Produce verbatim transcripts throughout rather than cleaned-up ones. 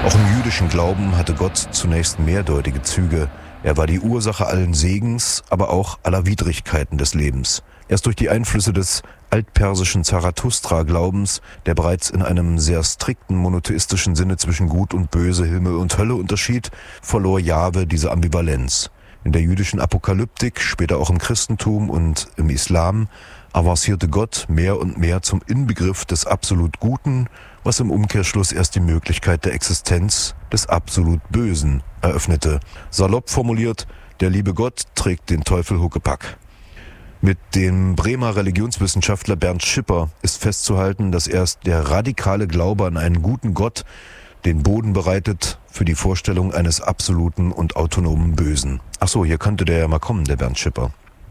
Auch im jüdischen Glauben hatte Gott zunächst mehrdeutige Züge. Er war die Ursache allen Segens, aber auch aller Widrigkeiten des Lebens. Erst durch die Einflüsse des altpersischen Zarathustra-Glaubens, der bereits in einem sehr strikten monotheistischen Sinne zwischen Gut und Böse, Himmel und Hölle unterschied, verlor Jahwe diese Ambivalenz. In der jüdischen Apokalyptik, später auch im Christentum und im Islam, avancierte Gott mehr und mehr zum Inbegriff des absolut Guten, was im Umkehrschluss erst die Möglichkeit der Existenz des absolut Bösen eröffnete. Salopp formuliert, der liebe Gott trägt den Teufel Huckepack. Mit dem Bremer Religionswissenschaftler Bernd Schipper ist festzuhalten, dass erst der radikale Glaube an einen guten Gott den Boden bereitet für die Vorstellung eines absoluten und autonomen Bösen. Ach so, hier könnte der ja mal kommen, der Bernd Schipper.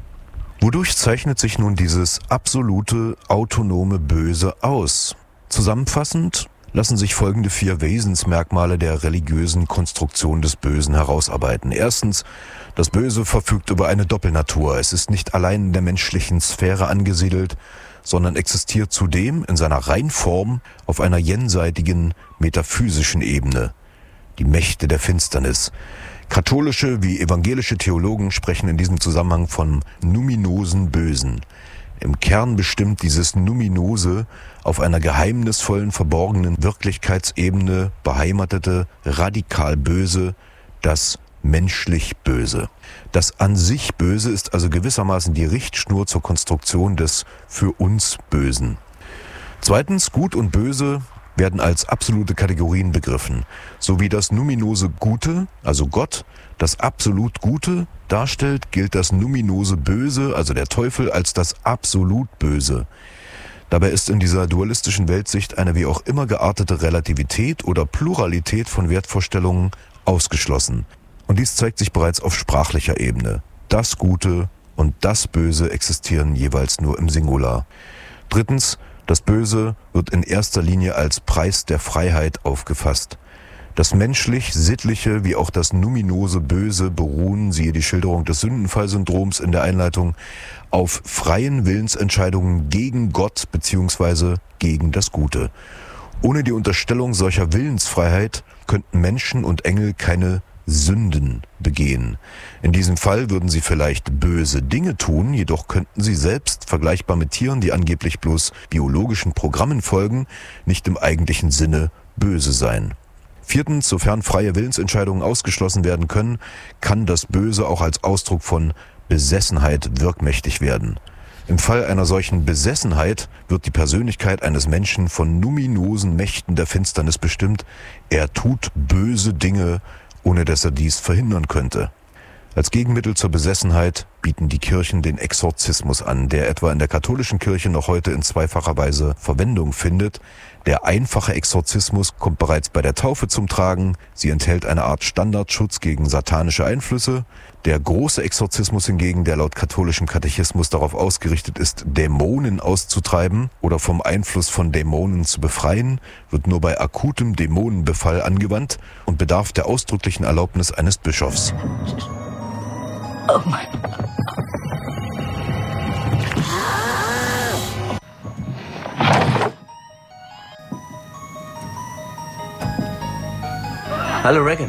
Wodurch zeichnet sich nun dieses absolute, autonome Böse aus? Zusammenfassend lassen sich folgende vier Wesensmerkmale der religiösen Konstruktion des Bösen herausarbeiten. Erstens, das Böse verfügt über eine Doppelnatur. Es ist nicht allein in der menschlichen Sphäre angesiedelt, sondern existiert zudem in seiner Reinform auf einer jenseitigen, metaphysischen Ebene. Die Mächte der Finsternis. Katholische wie evangelische Theologen sprechen in diesem Zusammenhang von numinosen Bösen. Im Kern bestimmt dieses Numinose auf einer geheimnisvollen, verborgenen Wirklichkeitsebene beheimatete, radikal Böse, das menschlich Böse. Das an sich Böse ist also gewissermaßen die Richtschnur zur Konstruktion des für uns Bösen. Zweitens, Gut und Böse werden als absolute Kategorien begriffen, so wie das numinose Gute, also Gott, das absolut Gute darstellt, gilt das numinose Böse, also der Teufel, als das absolut Böse. Dabei ist in dieser dualistischen Weltsicht eine wie auch immer geartete Relativität oder Pluralität von Wertvorstellungen ausgeschlossen. Und dies zeigt sich bereits auf sprachlicher Ebene. Das Gute und das Böse existieren jeweils nur im Singular. Drittens, das Böse wird in erster Linie als Preis der Freiheit aufgefasst. Das menschlich-sittliche wie auch das numinose Böse beruhen, siehe die Schilderung des Sündenfallsyndroms in der Einleitung, auf freien Willensentscheidungen gegen Gott bzw. gegen das Gute. Ohne die Unterstellung solcher Willensfreiheit könnten Menschen und Engel keine Sünden begehen. In diesem Fall würden sie vielleicht böse Dinge tun, jedoch könnten sie selbst, vergleichbar mit Tieren, die angeblich bloß biologischen Programmen folgen, nicht im eigentlichen Sinne böse sein. Viertens, sofern freie Willensentscheidungen ausgeschlossen werden können, kann das Böse auch als Ausdruck von Besessenheit wirkmächtig werden. Im Fall einer solchen Besessenheit wird die Persönlichkeit eines Menschen von numinosen Mächten der Finsternis bestimmt. Er tut böse Dinge, ohne dass er dies verhindern könnte. Als Gegenmittel zur Besessenheit bieten die Kirchen den Exorzismus an, der etwa in der katholischen Kirche noch heute in zweifacher Weise Verwendung findet. Der einfache Exorzismus kommt bereits bei der Taufe zum Tragen. Sie enthält eine Art Standardschutz gegen satanische Einflüsse. Der große Exorzismus hingegen, der laut katholischem Katechismus darauf ausgerichtet ist, Dämonen auszutreiben oder vom Einfluss von Dämonen zu befreien, wird nur bei akutem Dämonenbefall angewandt und bedarf der ausdrücklichen Erlaubnis eines Bischofs. Oh mein. Hallo Regan.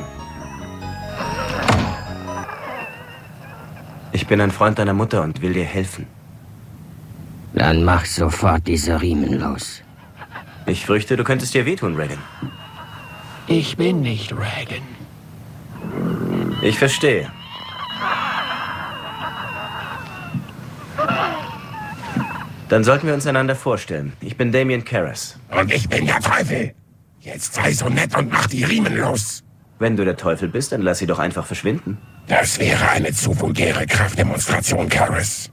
Ich bin ein Freund deiner Mutter und will dir helfen. Dann mach sofort diese Riemen los. Ich fürchte, du könntest dir wehtun, Regan. Ich bin nicht Regan. Ich verstehe. Dann sollten wir uns einander vorstellen. Ich bin Damien Karras. Und ich bin der Teufel. Jetzt sei so nett und mach die Riemen los. Wenn du der Teufel bist, dann lass sie doch einfach verschwinden. Das wäre eine zu vulgäre Kraftdemonstration, Karras.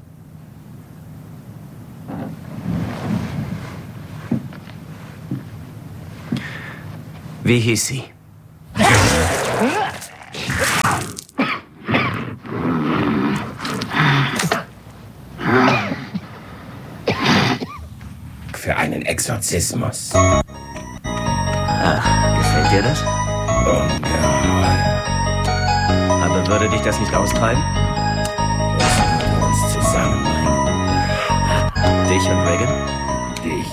Wie hieß sie? Für einen Exorzismus. Ach, gefällt dir das? Ungeheuer. Aber würde dich das nicht austreiben? Lassen wir uns zusammenbringen. Dich und Regan? Dich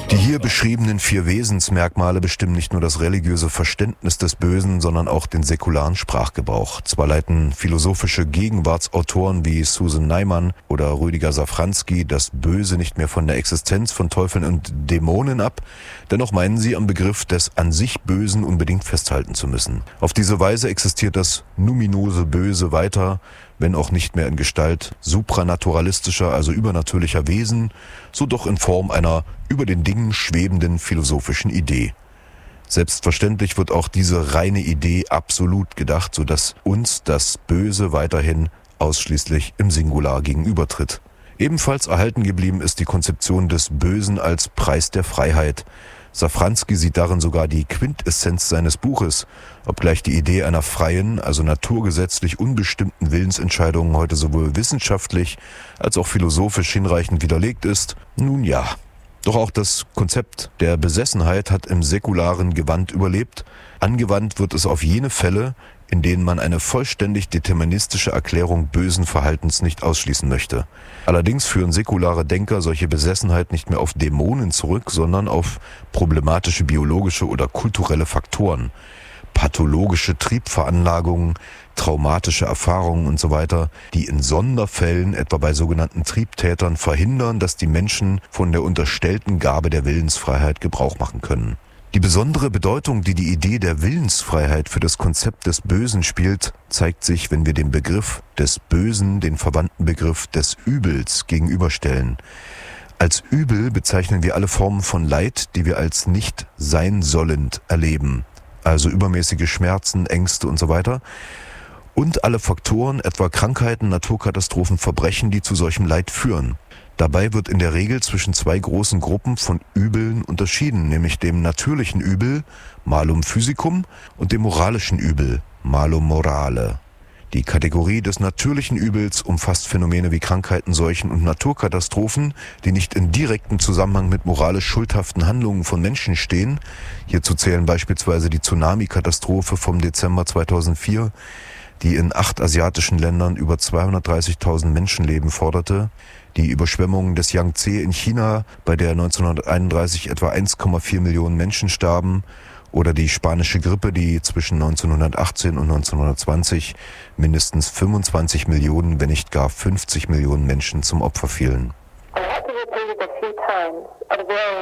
Die hier beschriebenen vier Wesensmerkmale bestimmen nicht nur das religiöse Verständnis des Bösen, sondern auch den säkularen Sprachgebrauch. Zwar leiten philosophische Gegenwartsautoren wie Susan Neiman oder Rüdiger Safranski das Böse nicht mehr von der Existenz von Teufeln und Dämonen ab, dennoch meinen sie, am Begriff des an sich Bösen unbedingt festhalten zu müssen. Auf diese Weise existiert das numinose Böse weiter, wenn auch nicht mehr in Gestalt supranaturalistischer, also übernatürlicher Wesen, so doch in Form einer über den Dingen schwebenden philosophischen Idee. Selbstverständlich wird auch diese reine Idee absolut gedacht, sodass uns das Böse weiterhin ausschließlich im Singular gegenübertritt. Ebenfalls erhalten geblieben ist die Konzeption des Bösen als Preis der Freiheit. Safranski sieht darin sogar die Quintessenz seines Buches, obgleich die Idee einer freien, also naturgesetzlich unbestimmten Willensentscheidung heute sowohl wissenschaftlich als auch philosophisch hinreichend widerlegt ist. Nun ja, doch auch das Konzept der Besessenheit hat im säkularen Gewand überlebt. Angewandt wird es auf jene Fälle, in denen man eine vollständig deterministische Erklärung bösen Verhaltens nicht ausschließen möchte. Allerdings führen säkulare Denker solche Besessenheit nicht mehr auf Dämonen zurück, sondern auf problematische biologische oder kulturelle Faktoren. Pathologische Triebveranlagungen, traumatische Erfahrungen und so weiter, die in Sonderfällen, etwa bei sogenannten Triebtätern, verhindern, dass die Menschen von der unterstellten Gabe der Willensfreiheit Gebrauch machen können. Die besondere Bedeutung, die die Idee der Willensfreiheit für das Konzept des Bösen spielt, zeigt sich, wenn wir dem Begriff des Bösen den verwandten Begriff des Übels gegenüberstellen. Als Übel bezeichnen wir alle Formen von Leid, die wir als nicht sein sollend erleben, also übermäßige Schmerzen, Ängste und so weiter, und alle Faktoren, etwa Krankheiten, Naturkatastrophen, Verbrechen, die zu solchem Leid führen. Dabei wird in der Regel zwischen zwei großen Gruppen von Übeln unterschieden, nämlich dem natürlichen Übel, malum physicum, und dem moralischen Übel, malum morale. Die Kategorie des natürlichen Übels umfasst Phänomene wie Krankheiten, Seuchen und Naturkatastrophen, die nicht in direktem Zusammenhang mit moralisch schuldhaften Handlungen von Menschen stehen. Hierzu zählen beispielsweise die Tsunami-Katastrophe vom Dezember zweitausendvier, die in acht asiatischen Ländern über zweihundertdreißigtausend Menschenleben forderte, die Überschwemmungen des Yangtze in China, bei der neunzehnhunderteinunddreißig etwa eins Komma vier Millionen Menschen starben, oder die spanische Grippe, die zwischen neunzehnhundertachtzehn und neunzehnhundertzwanzig mindestens fünfundzwanzig Millionen, wenn nicht gar fünfzig Millionen Menschen zum Opfer fielen.